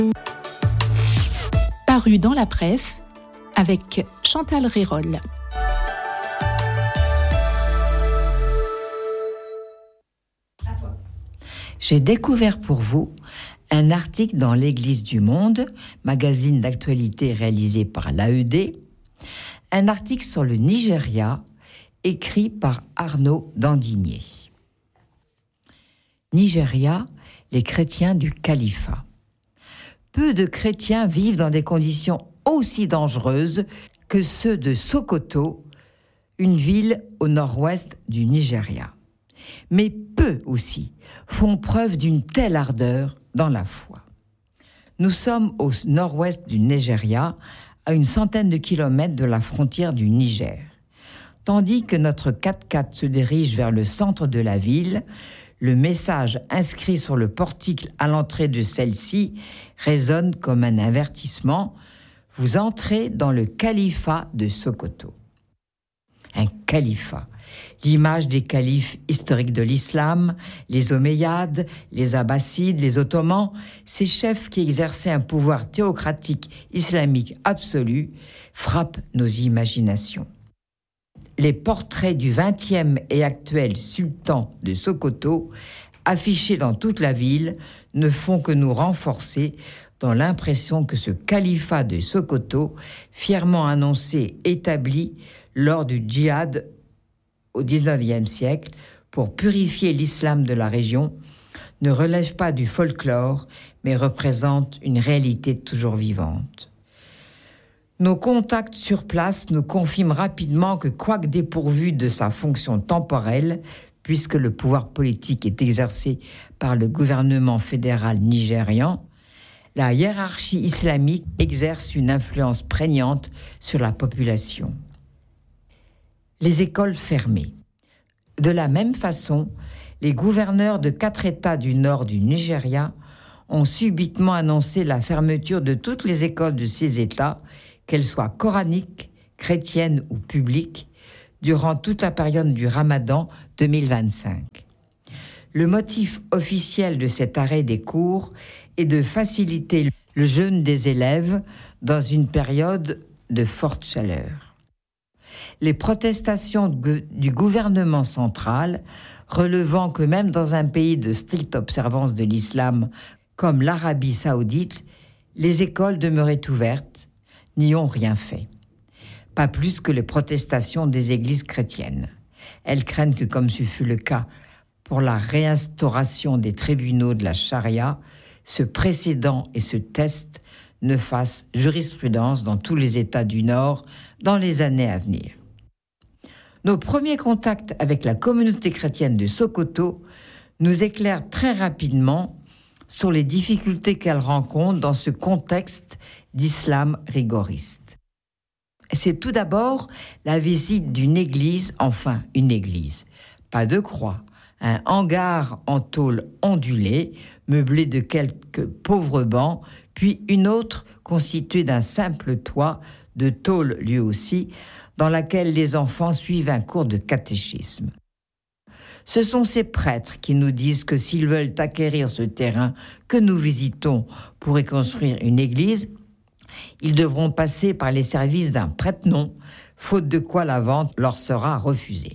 Paru dans la presse avec Chantal Rérol. J'ai découvert pour vous un article dans l'Église du Monde, magazine d'actualité réalisé par l'AED, un article sur le Nigeria, écrit par Arnaud Dandigné. Nigeria, les chrétiens du califat. Peu de chrétiens vivent dans des conditions aussi dangereuses que ceux de Sokoto, une ville au nord-ouest du Nigeria. Mais peu aussi font preuve d'une telle ardeur dans la foi. Nous sommes au nord-ouest du Nigeria, à une centaine de kilomètres de la frontière du Niger. Tandis que notre 4x4 se dirige vers le centre de la ville, le message inscrit sur le portique à l'entrée de celle-ci résonne comme un avertissement. Vous entrez dans le califat de Sokoto. Un califat, l'image des califes historiques de l'islam, les Omeyyades, les Abbassides, les Ottomans, ces chefs qui exerçaient un pouvoir théocratique islamique absolu, frappent nos imaginations. Les portraits du 20e et actuel sultan de Sokoto, affichés dans toute la ville, ne font que nous renforcer dans l'impression que ce califat de Sokoto, fièrement annoncé, établi lors du djihad au XIXe siècle pour purifier l'islam de la région, ne relève pas du folklore, mais représente une réalité toujours vivante. Nos contacts sur place nous confirment rapidement que, quoique dépourvu de sa fonction temporelle, puisque le pouvoir politique est exercé par le gouvernement fédéral nigérian, la hiérarchie islamique exerce une influence prégnante sur la population. Les écoles fermées. De la même façon, les gouverneurs de 4 États du nord du Nigeria ont subitement annoncé la fermeture de toutes les écoles de ces États, qu'elles soient coraniques, chrétiennes ou publiques, durant toute la période du Ramadan 2025. Le motif officiel de cet arrêt des cours est de faciliter le jeûne des élèves dans une période de forte chaleur. Les protestations du gouvernement central, relevant que même dans un pays de stricte observance de l'islam comme l'Arabie saoudite, les écoles demeuraient ouvertes, n'y ont rien fait. Pas plus que les protestations des églises chrétiennes. Elles craignent que, comme ce fut le cas pour la réinstauration des tribunaux de la charia, ce précédent et ce test ne fassent jurisprudence dans tous les États du Nord dans les années à venir. Nos premiers contacts avec la communauté chrétienne de Sokoto nous éclairent très rapidement sur les difficultés qu'elle rencontre dans ce contexte d'islam rigoriste. C'est tout d'abord la visite d'une église, enfin une église, pas de croix, un hangar en tôle ondulée, meublé de quelques pauvres bancs, puis une autre constituée d'un simple toit, de tôle lui aussi, dans laquelle les enfants suivent un cours de catéchisme. Ce sont ces prêtres qui nous disent que s'ils veulent acquérir ce terrain que nous visitons pour y construire une église, ils devront passer par les services d'un prête-nom, faute de quoi la vente leur sera refusée.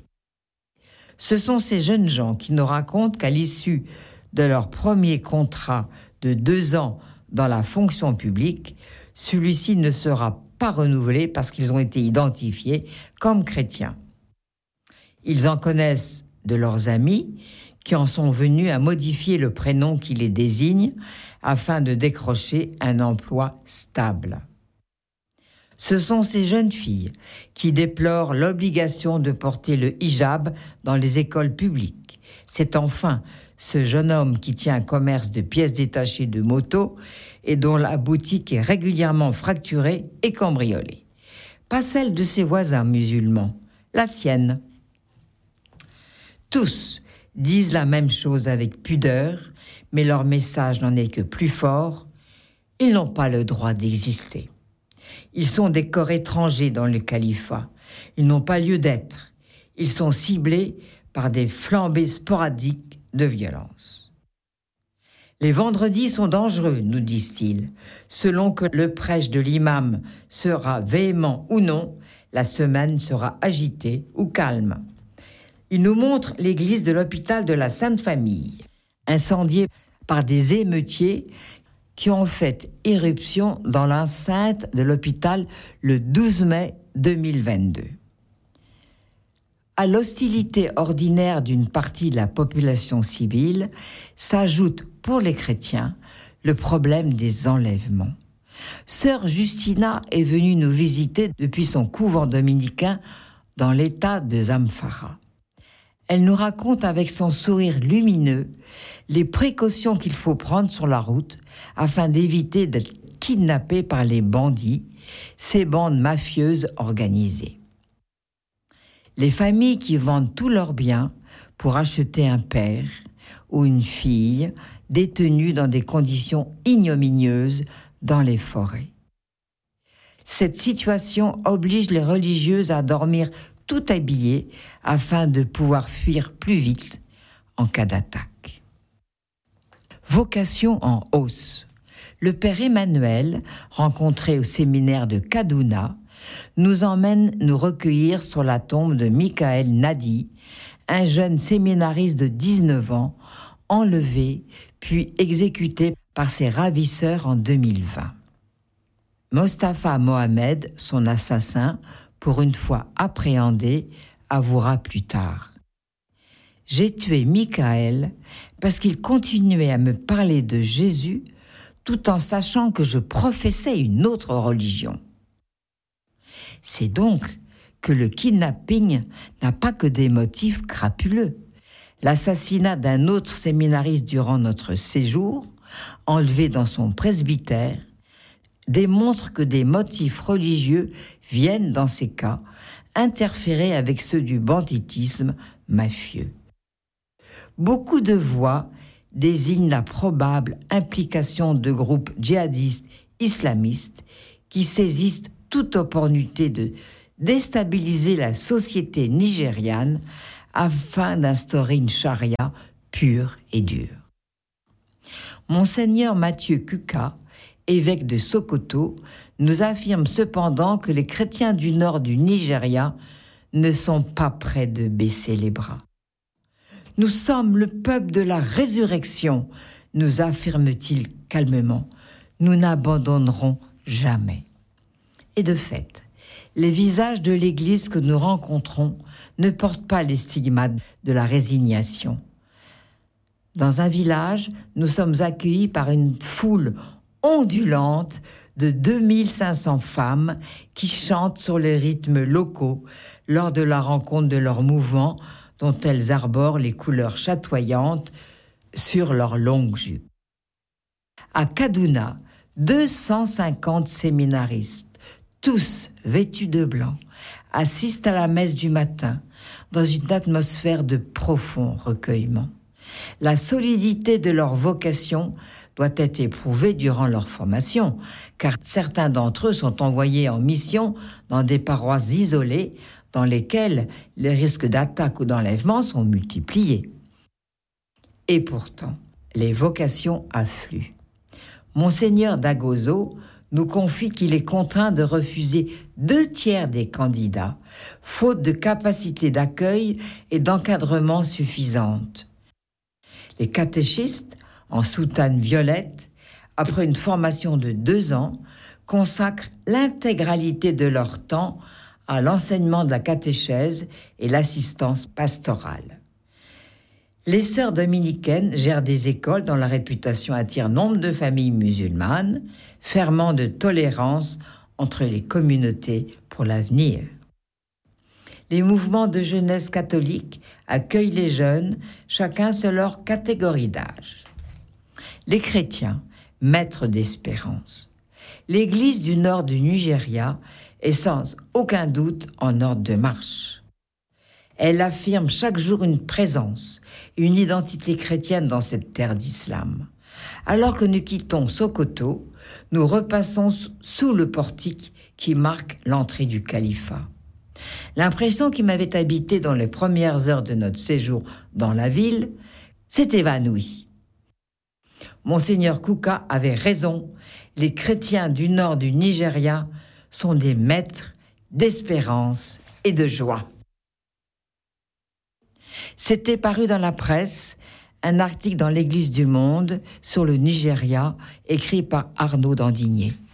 Ce sont ces jeunes gens qui nous racontent qu'à l'issue de leur premier contrat de 2 ans dans la fonction publique, celui-ci ne sera pas renouvelé parce qu'ils ont été identifiés comme chrétiens. Ils en connaissent de leurs amis qui en sont venus à modifier le prénom qui les désigne afin de décrocher un emploi stable. Ce sont ces jeunes filles qui déplorent l'obligation de porter le hijab dans les écoles publiques. C'est enfin ce jeune homme qui tient un commerce de pièces détachées de moto et dont la boutique est régulièrement fracturée et cambriolée. Pas celle de ses voisins musulmans, la sienne. Tous disent la même chose avec pudeur, mais leur message n'en est que plus fort. Ils n'ont pas le droit d'exister. Ils sont des corps étrangers dans le califat. Ils n'ont pas lieu d'être. Ils sont ciblés par des flambées sporadiques de violence. Les vendredis sont dangereux, nous disent-ils. Selon que le prêche de l'imam sera véhément ou non, la semaine sera agitée ou calme. Ils nous montrent l'église de l'hôpital de la Sainte Famille, incendiée par des émeutiers qui ont fait éruption dans l'enceinte de l'hôpital le 12 mai 2022. À l'hostilité ordinaire d'une partie de la population civile s'ajoute pour les chrétiens le problème des enlèvements. Sœur Justina est venue nous visiter depuis son couvent dominicain dans l'état de Zamfara. Elle nous raconte avec son sourire lumineux les précautions qu'il faut prendre sur la route afin d'éviter d'être kidnappé par les bandits, ces bandes mafieuses organisées. Les familles qui vendent tous leurs biens pour acheter un père ou une fille détenus dans des conditions ignominieuses dans les forêts. Cette situation oblige les religieuses à dormir tout habillées afin de pouvoir fuir plus vite en cas d'attaque. Vocation en hausse. Le père Emmanuel, rencontré au séminaire de Kaduna, nous emmène nous recueillir sur la tombe de Michael Nadi, un jeune séminariste de 19 ans, enlevé puis exécuté par ses ravisseurs en 2020. Mostafa Mohamed, son assassin, pour une fois appréhendé, avouera plus tard. J'ai tué Michael parce qu'il continuait à me parler de Jésus tout en sachant que je professais une autre religion. C'est donc que le kidnapping n'a pas que des motifs crapuleux. L'assassinat d'un autre séminariste durant notre séjour, enlevé dans son presbytère, démontre que des motifs religieux viennent, dans ces cas, interférer avec ceux du banditisme mafieux. Beaucoup de voix désignent la probable implication de groupes djihadistes islamistes qui saisissent toute opportunité de déstabiliser la société nigériane afin d'instaurer une charia pure et dure. Monseigneur Mathieu Kuka, évêque de Sokoto, nous affirme cependant que les chrétiens du nord du Nigeria ne sont pas prêts de baisser les bras. Nous sommes le peuple de la résurrection, nous affirme-t-il calmement. Nous n'abandonnerons jamais. Et de fait, les visages de l'Église que nous rencontrons ne portent pas les stigmates de la résignation. Dans un village, nous sommes accueillis par une foule ondulante de 2500 femmes qui chantent sur les rythmes locaux lors de la rencontre de leurs mouvements dont elles arborent les couleurs chatoyantes sur leurs longues jupes. À Kaduna, 250 séminaristes, tous vêtus de blanc, assistent à la messe du matin dans une atmosphère de profond recueillement. La solidité de leur vocation doit être éprouvée durant leur formation, car certains d'entre eux sont envoyés en mission dans des paroisses isolées dans lesquelles les risques d'attaque ou d'enlèvement sont multipliés. Et pourtant, les vocations affluent. Monseigneur Dagozo nous confie qu'il est contraint de refuser 2/3 des candidats, faute de capacité d'accueil et d'encadrement suffisante. Les catéchistes, en soutane violette, après une formation de 2 ans, consacrent l'intégralité de leur temps à l'enseignement de la catéchèse et l'assistance pastorale. Les sœurs dominicaines gèrent des écoles dont la réputation attire nombre de familles musulmanes, ferment de tolérance entre les communautés pour l'avenir. Les mouvements de jeunesse catholique accueillent les jeunes, chacun selon leur catégorie d'âge. Les chrétiens, maîtres d'espérance. L'Église du nord du Nigeria est sans aucun doute en ordre de marche. Elle affirme chaque jour une présence, une identité chrétienne dans cette terre d'islam. Alors que nous quittons Sokoto, nous repassons sous le portique qui marque l'entrée du califat. L'impression qui m'avait habité dans les premières heures de notre séjour dans la ville s'est évanouie. Monseigneur Kuka avait raison, les chrétiens du nord du Nigeria sont des maîtres d'espérance et de joie. C'était paru dans la presse, un article dans l'Église du Monde sur le Nigeria, écrit par Arnaud Dandigné.